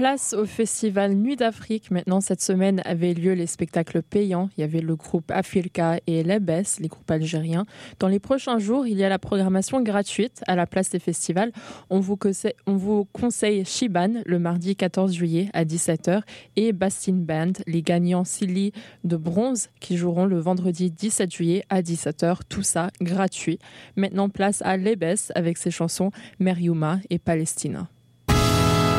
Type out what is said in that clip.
Place au festival Nuit d'Afrique. Maintenant, cette semaine avaient lieu les spectacles payants. Il y avait le groupe Afilka et Lebes, les groupes algériens. Dans les prochains jours, il y a la programmation gratuite à la place des festivals. On vous conseille Shiban le mardi 14 juillet à 17h et Bastin Band, les gagnants Silly de bronze qui joueront le vendredi 17 juillet à 17h. Tout ça gratuit. Maintenant, place à Lebes avec ses chansons Meriouma et Palestina.